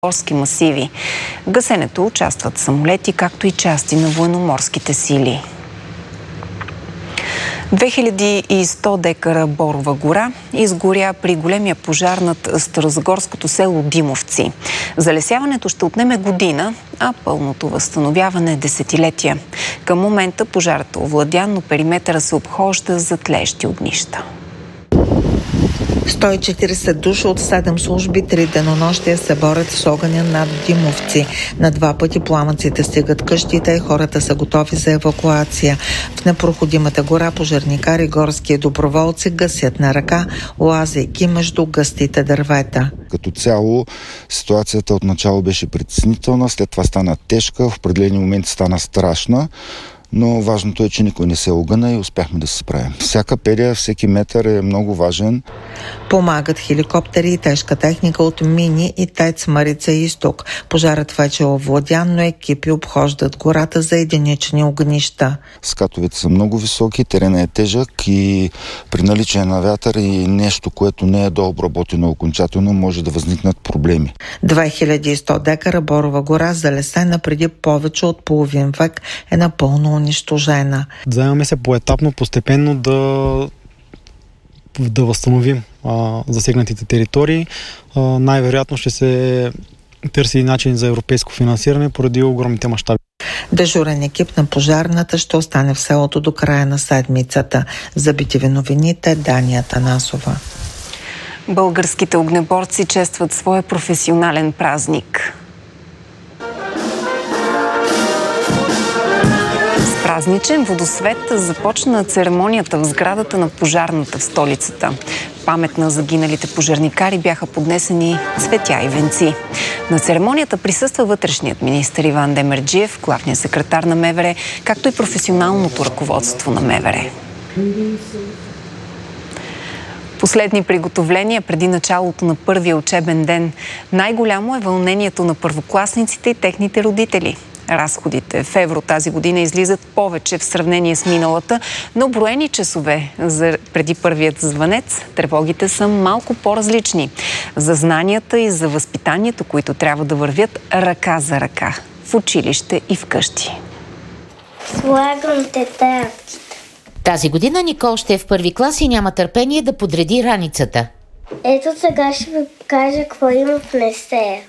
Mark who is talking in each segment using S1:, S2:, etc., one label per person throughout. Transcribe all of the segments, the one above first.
S1: горски масиви. В гасенето участват самолети, както и части на военноморските сили. 2100 декара борова гора изгоря при големия пожар над старозагорското село Димовци. Залесяването ще отнеме година, а пълното възстановяване десетилетия. Към момента пожарът е овладян, но периметъра се обхожда за тлеещи огнища.
S2: 140 души от 7 служби 3 денонощия се борят с огъня над Димовци. На 2 пъти пламъците стигат къщите и хората са готови за евакуация. В непроходимата гора пожарникари, горски доброволци гасят на ръка, лазейки между гъстите дървета.
S3: Като цяло ситуацията отначало беше притеснителна, след това стана тежка, в определени моменти стана страшна. Но важното е, че никой не се огъна и успяхме да се справим. Всяка педия, всеки метър е много важен.
S2: Помагат хеликоптери и тежка техника от Мини и ТЕЦ Марица Изток. Пожарът вече е овладян, но екипи обхождат гората за единични огнища.
S3: Скатовете са много високи, терена е тежък и при наличие на вятър и нещо, което не е дообработено окончателно, може да възникнат проблеми.
S2: 2100 декара борова гора, залесена преди повече от половин век, е напълно унищожена.
S4: Заемаме се поетапно, постепенно да възстановим засегнатите територии. Най-вероятно ще се търси начин за европейско финансиране поради огромните мащаби.
S2: Дежурен екип на пожарната ще остане в селото до края на седмицата. За BTV новините Дания Атанасова.
S1: Българските огнеборци честват своя професионален празник. Празничен водосвет започна церемонията в сградата на пожарната в столицата. Памет на загиналите пожарникари бяха поднесени цветя и венци. На церемонията присъства вътрешният министър Иван Демерджиев, главният секретар на МВР, както и професионалното ръководство на МВР. Последни приготовления преди началото на първия учебен ден. Най-голямо е вълнението на първокласниците и техните родители. Разходите в евро тази година излизат повече в сравнение с миналата, но броени часове преди първият звънец, тревогите са малко по-различни. За знанията и за възпитанието, които трябва да вървят ръка за ръка, в училище и вкъщи.
S5: Слагам тетрадките.
S6: Тази година Никол ще е в първи клас и няма търпение да подреди раницата.
S5: Ето сега ще ви покажа какво има в Несея.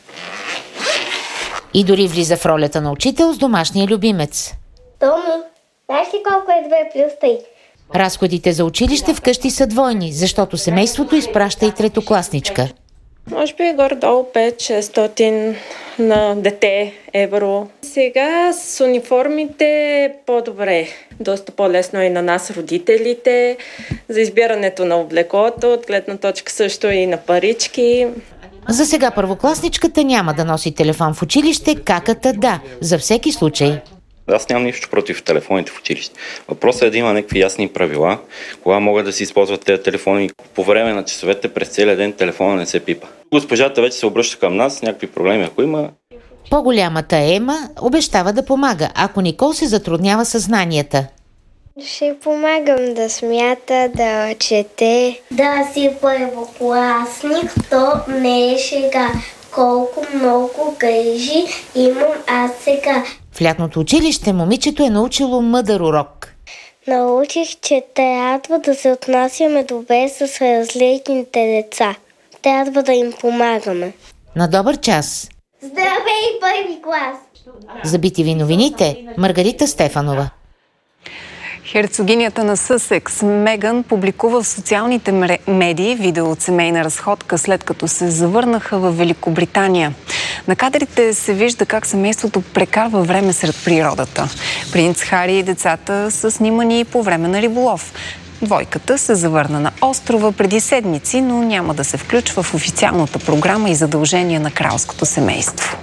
S6: И дори влиза в ролята на учител с домашния любимец.
S5: Томи, знаеш ли колко е 2 плюс 3?
S6: Разходите за училище вкъщи са двойни, защото семейството изпраща и третокласничка.
S7: Може би горе-долу 5-600 на дете евро. Сега с униформите е по-добре. Доста по-лесно е и на нас родителите. За избирането на облеклото, от гледна точка също и на парички.
S6: За сега първокласничката няма да носи телефон в училище, каката да, за всеки случай.
S8: Аз нямам нищо против телефоните в училище. Въпросът е да има някакви ясни правила, кога могат да си използват тези телефони. По време на часовете през целия ден телефона не се пипа. Госпожата вече се обръща към нас, някакви проблеми ако има.
S6: По-голямата Ема обещава да помага, ако Никол се затруднява със знанията.
S5: Ще помагам да смята, да чете. Да си първокласник, то не е шега. Колко много грижи имам аз сега.
S6: В лятното училище момичето е научило мъдър урок.
S5: Научих, че трябва да се отнасяме добре с различните деца. Трябва да им помагаме.
S6: На добър час!
S5: Здравей, първи клас!
S6: За BTV новините Маргарита Стефанова.
S1: Херцогинята на Съсекс Меган публикува в социалните медии видео от семейна разходка, след като се завърнаха в Великобритания. На кадрите се вижда как семейството прекарва време сред природата. Принц Хари и децата са снимани по време на риболов. Двойката се завърна на острова преди седмици, но няма да се включва в официалната програма и задължения на кралското семейство.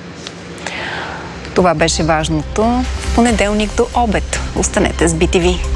S1: Това беше важното в понеделник до обед. Останете с BTV.